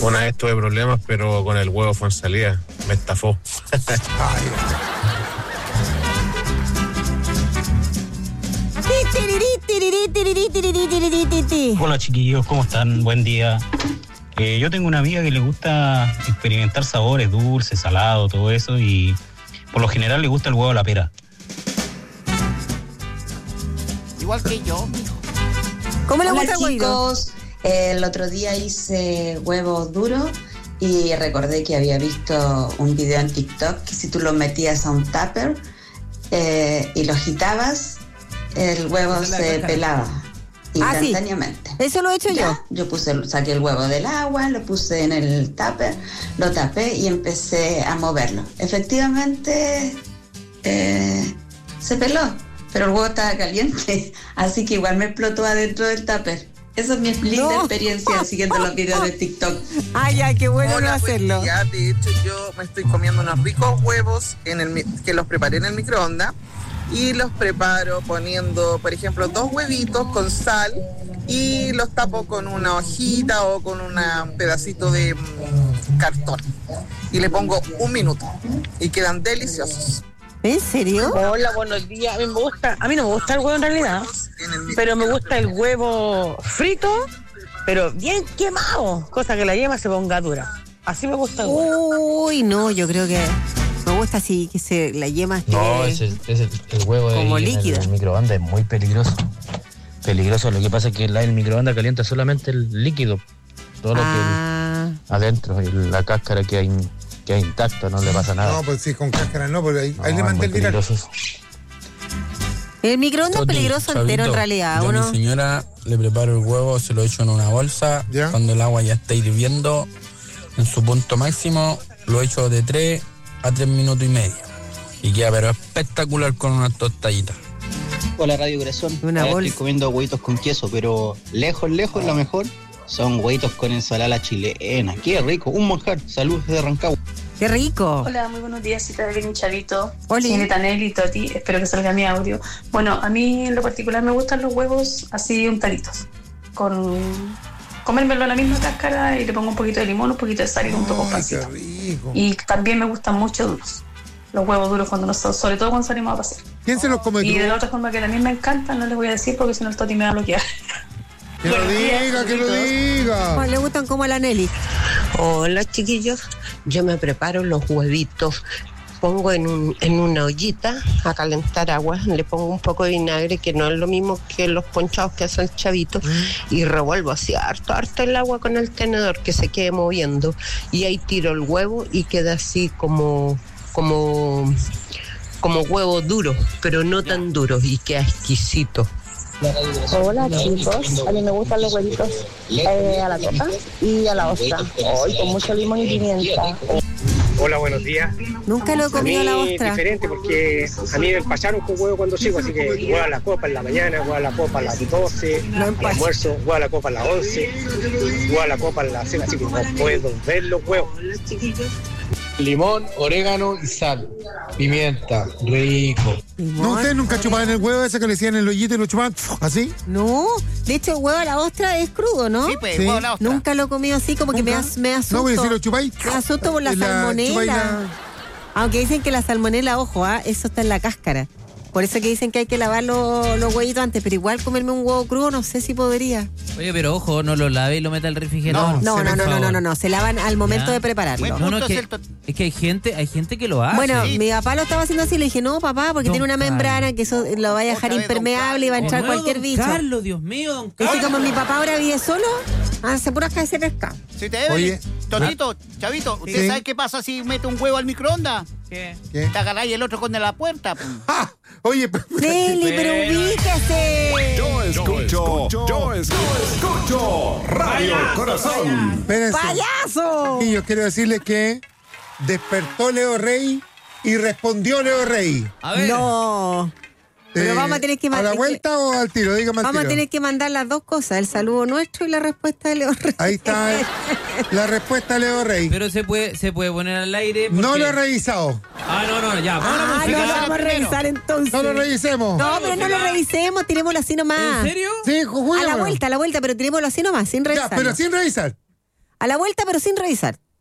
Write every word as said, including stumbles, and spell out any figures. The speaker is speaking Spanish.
Una vez tuve problemas, pero con el huevo fue en salida. Me estafó. Hola chiquillos, ¿cómo están? Buen día. Eh, yo tengo una amiga que le gusta experimentar sabores, dulces, salados, todo eso, y por lo general le gusta el huevo a la pera. Igual que yo. ¿Cómo le Hola, gusta el huevo? chicos, el otro día hice huevos duros y recordé que había visto un video en TikTok que si tú los metías a un tupper eh, y lo agitabas, el huevo se pelaba instantáneamente. Ah, sí. Eso lo he hecho ya, yo. Yo puse, saqué el huevo del agua, lo puse en el tupper, lo tapé y empecé a moverlo. Efectivamente, eh, se peló, pero el huevo estaba caliente, así que igual me explotó adentro del tupper. Esa es mi linda no. experiencia siguiendo los videos de TikTok. Ay, ay, qué bueno Hola, no hacerlo. Buen día. De hecho, yo me estoy comiendo unos ricos huevos en el, que los preparé en el microondas y los preparo poniendo, por ejemplo, dos huevitos con sal y los tapo con una hojita o con un pedacito de mmm, cartón y le pongo un minuto y quedan deliciosos. ¿En serio? Hola, buenos días. A mí me gusta, a mí no me gusta el huevo en realidad, pero me gusta el huevo frito, pero bien quemado, cosa que la yema se ponga dura. Así me gusta el huevo. Uy, no, yo creo que me gusta así que se la yema esté no, ese, ese, el huevo como ahí líquida. En el microondas es muy peligroso. Peligroso, lo que pasa es que el, el microondas calienta solamente el líquido, todo lo ah. que adentro, y la cáscara que hay queda intacto, no le pasa nada. No, pues sí, con cáscara no, porque ahí, no, ahí le mandé el viral. El microondas es peligroso Chavito, entero en realidad, yo ¿o no? a mi señora le preparo el huevo, se lo echo en una bolsa. ¿Ya? Cuando el agua ya está hirviendo en su punto máximo, lo echo de tres a tres minutos y medio. Y queda pero espectacular con unas tostaditas. Hola Radio Corazón, una ahora bolsa. Estoy comiendo huevitos con queso, pero lejos, lejos lo mejor son huevitos con ensalada chilena. Qué rico, un manjar. Saludos de Rancagua. ¡Qué rico! Hola, muy buenos días, cita de Belín Chavito. Hola. Señorita Nelly, Toti, espero que salga mi audio. Bueno, a mí en lo particular me gustan los huevos así untaditos. Con comérmelo en la misma cáscara y le pongo un poquito de limón, un poquito de sal y junto con pancito. Y también me gustan mucho duros. Los huevos duros cuando nos, sobre todo cuando salimos a pasear. ¿Quién se los come? Y de la otra forma que también me encantan, no les voy a decir porque si no el Toti me va a bloquear. Que lo diga, que lo diga. Oh, le gustan como a la Nelly. Hola chiquillos, yo me preparo los huevitos, pongo en, un, en una ollita a calentar agua, le pongo un poco de vinagre, que no es lo mismo que los ponchados que hace el Chavito, mm. y revuelvo así harto, harto el agua con el tenedor, que se quede moviendo, y ahí tiro el huevo y queda así como, como, como huevo duro, pero no tan duro, y queda exquisito. Hola chicos, a mí me gustan los huevitos eh, a la copa y a la ostra, hoy con mucho limón y pimienta. Hola, buenos días. Nunca lo he comido a la ostra. Es diferente porque a mí me empacharon con huevo cuando chico, así que huevo a la copa en la mañana, huevo a la copa a las doce, al almuerzo, huevo a la copa a las once, huevo a la copa a la cena, así que no puedo ver los huevos. Limón, orégano y sal. Pimienta, rico. ¿No ustedes nunca chupaban el huevo ese que le decían en el hoyito y lo chupaban así? No, de hecho el huevo a la ostra es crudo, ¿no? Sí, pues, sí. Huevo a la ostra. Nunca lo he comido así, como ¿Nunca? que me, as, me asusto. No, pero si lo chupáis. Me asusto por la, la salmonela. La... Aunque dicen que la salmonela, ojo, ¿ah? Eso está en la cáscara. Por eso que dicen que hay que lavar los, los huevitos antes, pero igual comerme un huevo crudo no sé si podría. Oye, pero ojo, no lo lave y lo meta al refrigerador. No, no, no, no, no, no, no, no, se lavan al momento ¿Ya? de prepararlo. No, no, es que, es que hay gente, hay gente que lo hace. Bueno, sí. mi papá lo estaba haciendo así, le dije, no, papá, porque don tiene una membrana Carlos. que eso lo va a dejar Otra impermeable y va a entrar no, cualquier don bicho. Carlos, Dios mío, don Carlos. Es que como mi papá ahora vive solo, hace puras cabeceras acá. Si te debe, Oye, Tonito, Chavito, ¿usted sí. sabe qué pasa si mete un huevo al microondas? ¿Qué? ¿Qué? Te agarráis el otro con la puerta. ¡Ah! Oye, pero... Nelly, pero ubíquese. Yo escucho, yo escucho, yo escucho Radio Corazón. Espérense. ¡Payaso! Y yo quiero decirles que despertó Leo Rey y respondió Leo Rey. A ver. No. Pero eh, vamos a tener que mandar. ¿A la vuelta o al tiro? Dígame al Vamos tiro. a tener que mandar las dos cosas, el saludo nuestro y la respuesta de Leo Rey. Ahí está eh, la respuesta de Leo Rey. Pero se puede, se puede poner al aire. Porque... No lo he revisado. Ah, no, no, ya. Vamos ah, a no lo vamos a revisar entonces. No lo revisemos. No, pero no lo revisemos, tirémoslo así nomás. ¿En serio? Sí, Jujuy. A la vuelta, a la vuelta, pero tirémoslo así nomás, sin revisar. Ya, pero sin revisar. A la vuelta, pero sin revisar.